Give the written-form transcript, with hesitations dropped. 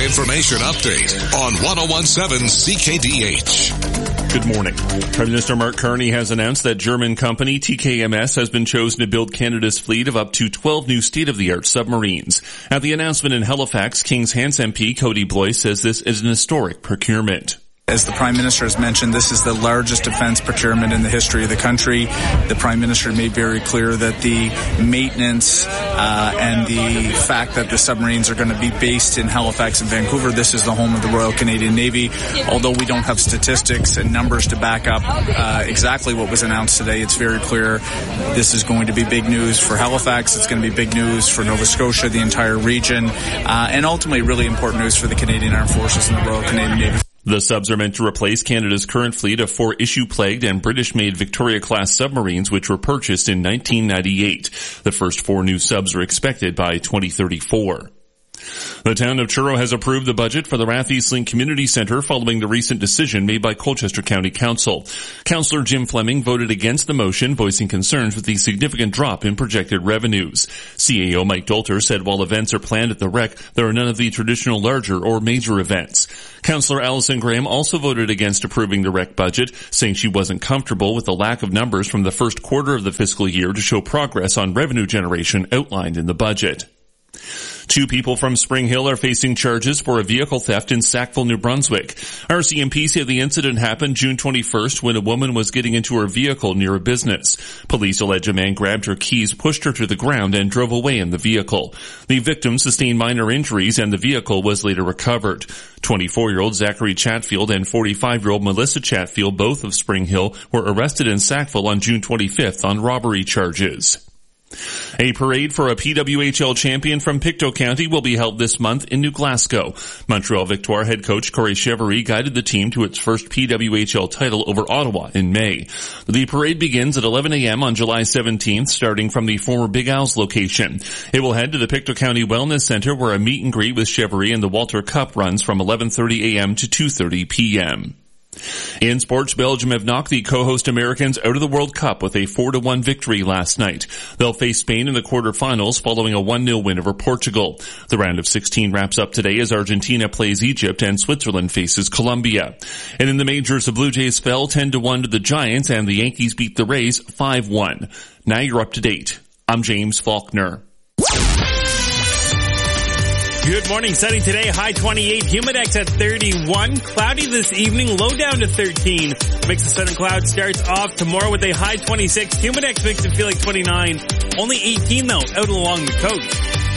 information update on 1017 CKDH. Good morning. Prime Minister Mark Carney has announced that German company TKMS has been chosen to build Canada's fleet of up to 12 new state-of-the-art submarines. At the announcement in Halifax, Kings Hants MP Cody Blois says this is an historic procurement. As the Prime Minister has mentioned, this is the largest defense procurement in the history of the country. The Prime Minister made very clear that the maintenance and the fact that the submarines are going to be based in Halifax and Vancouver, this is the home of the Royal Canadian Navy. Although we don't have statistics and numbers to back up exactly what was announced today, it's very clear this is going to be big news for Halifax. It's going to be big news for Nova Scotia, the entire region, and ultimately really important news for the Canadian Armed Forces and the Royal Canadian Navy. The subs are meant to replace Canada's current fleet of 4 issue-plagued and British-made Victoria-class submarines which were purchased in 1998. The first 4 new subs are expected by 2034. The town of Truro has approved the budget for the Rath Eastlink Community Centre following the recent decision made by Colchester County Council. Councillor Jim Fleming voted against the motion, voicing concerns with the significant drop in projected revenues. CAO Mike Dolter said while events are planned at the Rec, there are none of the traditional larger or major events. Councillor Alison Graham also voted against approving the Rec budget, saying she wasn't comfortable with the lack of numbers from the first quarter of the fiscal year to show progress on revenue generation outlined in the budget. 2 people from Spring Hill are facing charges for a vehicle theft in Sackville, New Brunswick. RCMP say the incident happened June 21st when a woman was getting into her vehicle near a business. Police allege a man grabbed her keys, pushed her to the ground, and drove away in the vehicle. The victim sustained minor injuries and the vehicle was later recovered. 24-year-old Zachary Chatfield and 45-year-old Melissa Chatfield, both of Spring Hill, were arrested in Sackville on June 25th on robbery charges. A parade for a PWHL champion from Pictou County will be held this month in New Glasgow. Montreal Victoire head coach Corey Chevary guided the team to its first PWHL title over Ottawa in May. The parade begins at 11 a.m. on July 17th, starting from the former Big Al's location. It will head to the Pictou County Wellness Center where a meet and greet with Chevary and the Walter Cup runs from 11:30 a.m. to 2:30 p.m. In sports, Belgium have knocked the co-host Americans out of the World Cup with a 4-1 victory last night. They'll face Spain in the quarterfinals following a 1-0 win over Portugal. The round of 16 wraps up today as Argentina plays Egypt and Switzerland faces Colombia. And in the majors, the Blue Jays fell 10-1 to the Giants and the Yankees beat the Rays 5-1. Now you're up to date. I'm James Faulkner. Good morning. Sunny today, high 28, Humidex at 31, cloudy this evening, low down to 13. Mix of sun and cloud starts off tomorrow with a high 26. Humidex makes it feel like 29, only 18 though, out along the coast.